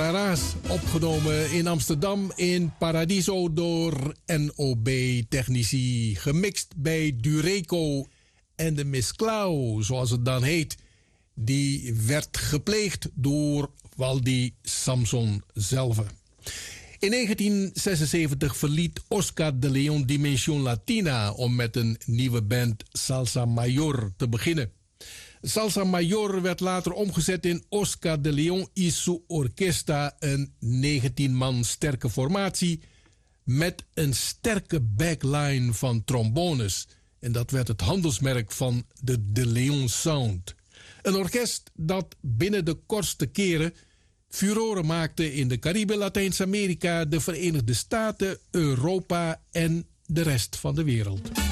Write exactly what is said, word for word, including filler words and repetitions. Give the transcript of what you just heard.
Trara's, opgenomen in Amsterdam in Paradiso door N O B-technici, gemixt bij Dureco en de Miss Clau, zoals het dan heet. Die werd gepleegd door Waldi Samson zelf. In negentien zesenzeventig verliet Oscar de Leon Dimension Latina om met een nieuwe band Salsa Mayor te beginnen. Salsa Mayor werd later omgezet in Oscar de Leon y su Orquesta, een negentien man sterke formatie met een sterke backline van trombones. En dat werd het handelsmerk van de De Leon Sound. Een orkest dat binnen de kortste keren furoren maakte in de Cariben, Latijns-Amerika, de Verenigde Staten, Europa en de rest van de wereld.